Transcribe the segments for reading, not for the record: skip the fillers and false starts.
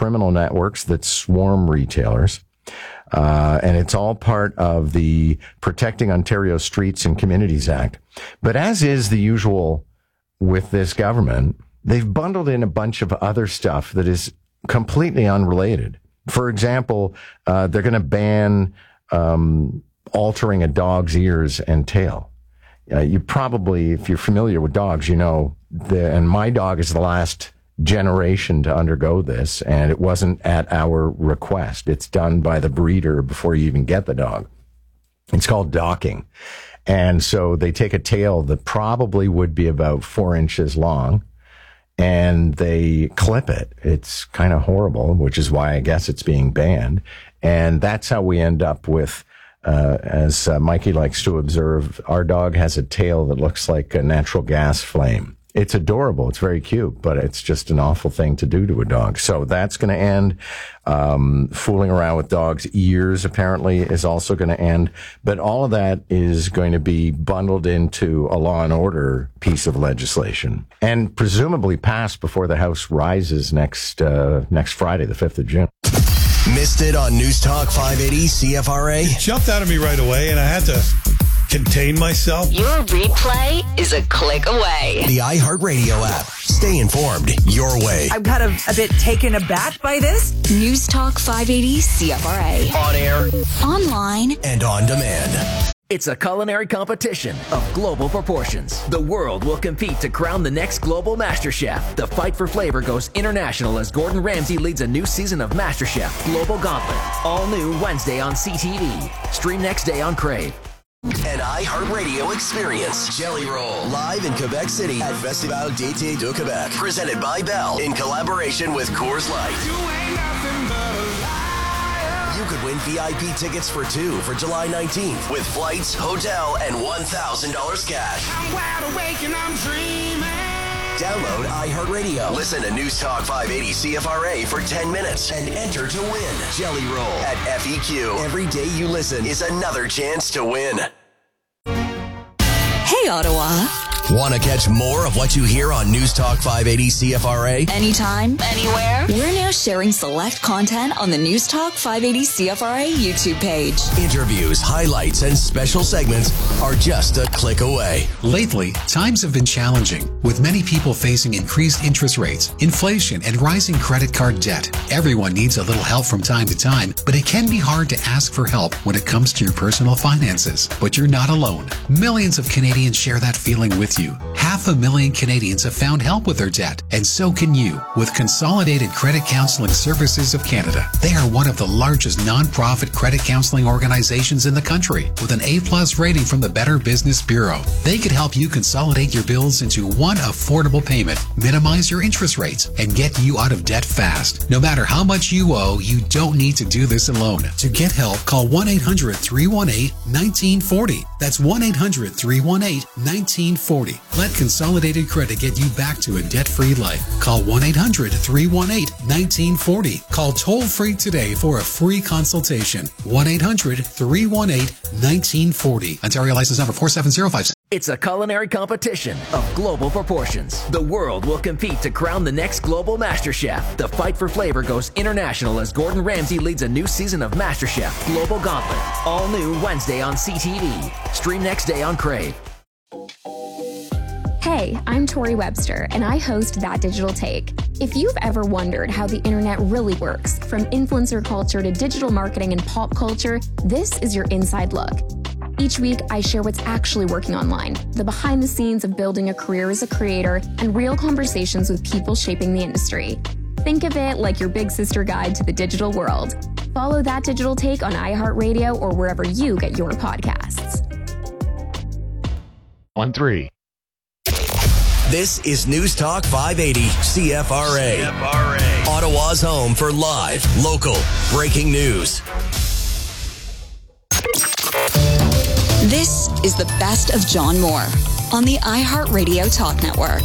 criminal networks that swarm retailers. And it's all part of the Protecting Ontario Streets and Communities Act. But as is the usual with this government, they've bundled in a bunch of other stuff that is completely unrelated. For example, they're going to ban altering a dog's ears and tail. You probably, if you're familiar with dogs, you know, and my dog is the last generation to undergo this, and it wasn't at our request. It's done by the breeder before you even get the dog. It's called docking. And so they take a tail that probably would be about 4 inches long, and they clip it. It's kind of horrible, which is why I guess it's being banned. And that's how we end up with, as Mikey likes to observe, our dog has a tail that looks like a natural gas flame. It's adorable. It's very cute, but it's just an awful thing to do to a dog. So that's going to end. Fooling around with dogs' ears apparently is also going to end. But all of that is going to be bundled into a law and order piece of legislation and presumably passed before the House rises next Friday, the 5th of June. Missed it on News Talk 580 CFRA? It jumped out of me right away, and I had to contain myself. Your replay is a click away. The iHeartRadio app. Stay informed your way. I'm kind of a bit taken aback by this. News Talk 580 CFRA. On air, online, and on demand. It's a culinary competition of global proportions. The world will compete to crown the next global MasterChef. The fight for flavor goes international as Gordon Ramsay leads a new season of MasterChef Global Gauntlet. All new Wednesday on CTV. Stream next day on Crave. An iHeartRadio experience. Jelly Roll. Live in Quebec City at Festival d'Été de Québec. Presented by Bell in collaboration with Coors Light. You could win VIP tickets for 2 for July 19th with flights, hotel, and $1,000 cash. I'm wide awake and I'm dreaming. Download iHeartRadio. Listen to News Talk 580 CFRA for 10 minutes and enter to win. Jelly Roll at FEQ. Every day you listen is another chance to win. Hey, Ottawa. Want to catch more of what you hear on News Talk 580 CFRA? Anytime, anywhere. We're now sharing select content on the News Talk 580 CFRA YouTube page. Interviews, highlights, and special segments are just a click away. Lately, times have been challenging, with many people facing increased interest rates, inflation, and rising credit card debt. Everyone needs a little help from time to time, but it can be hard to ask for help when it comes to your personal finances. But you're not alone. Millions of Canadians share that feeling with you. 500,000 Canadians have found help with their debt, and so can you with Consolidated Credit Counseling Services of Canada. They are one of the largest non-profit credit counseling organizations in the country with an A+ rating from the Better Business Bureau. They could help you consolidate your bills into one affordable payment, minimize your interest rates, and get you out of debt fast. No matter how much you owe, you don't need to do this alone. To get help, call 1-800-318-1940. That's 1-800-318-1940. Let Consolidated Credit get you back to a debt-free life. Call 1-800-318-1940. Call toll-free today for a free consultation. 1-800-318-1940. Ontario license number 47056. It's a culinary competition of global proportions. The world will compete to crown the next global MasterChef. The fight for flavor goes international as Gordon Ramsay leads a new season of MasterChef Global Gauntlet. All new Wednesday on CTV. Stream next day on Crave. Hey, I'm Tori Webster, and I host That Digital Take. If you've ever wondered how the internet really works, from influencer culture to digital marketing and pop culture, this is your inside look. Each week, I share what's actually working online, the behind the scenes of building a career as a creator, and real conversations with people shaping the industry. Think of it like your big sister guide to the digital world. Follow That Digital Take on iHeartRadio or wherever you get your podcasts. 1-3. This is News Talk 580 CFRA. Ottawa's home for live, local, breaking news. This is the best of John Moore on the iHeartRadio Talk Network.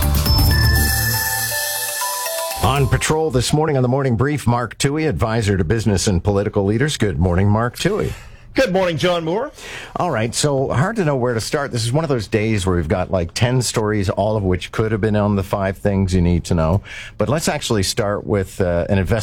On patrol this morning on the Morning Brief, Mark Toohey, advisor to business and political leaders. Good morning, Mark Toohey. Good morning, John Moore. All right, so hard to know where to start. This is one of those days where we've got like 10 stories, all of which could have been on the 5 things you need to know. But let's actually start with an investigation